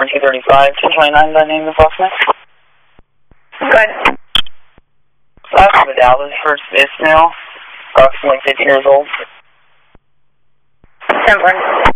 for 235, 229, by name of Boston. Good. The Dallas first Ismail, approximately 50 years old. 10-4.